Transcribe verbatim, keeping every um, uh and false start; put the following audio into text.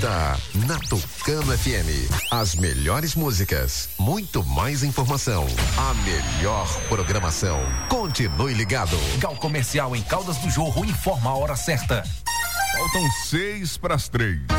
está na Tucano F M. As melhores músicas, muito mais informação, a melhor programação. Continue ligado. Gal Comercial em Caldas do Jorro informa a hora certa. Faltam seis para as três.